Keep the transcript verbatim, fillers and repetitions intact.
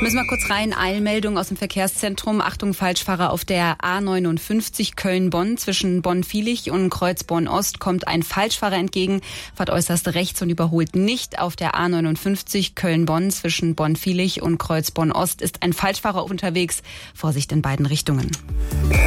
Müssen wir kurz rein. Eilmeldung aus dem Verkehrszentrum. Achtung, Falschfahrer auf der A neunundfünfzig Köln-Bonn. Zwischen Bonn-Vielig und Kreuzborn-Ost kommt ein Falschfahrer entgegen, fährt äußerst rechts und überholt nicht. Auf der A neunundfünfzig Köln-Bonn zwischen Bonn-Vielig und Kreuzborn-Ost ist ein Falschfahrer unterwegs. Vorsicht in beiden Richtungen.